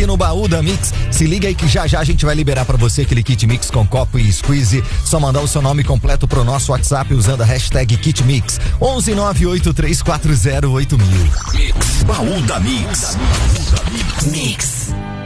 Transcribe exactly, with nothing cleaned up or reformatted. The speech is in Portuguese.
no Baú da Mix. Se liga aí que já já a gente vai liberar pra você aquele kit Mix com copo e squeeze. Só mandar o seu nome completo pro nosso WhatsApp usando a hashtag Kit Mix. onze nove oito três quatro zero oito mil. Mix. Baú da Mix. Mix.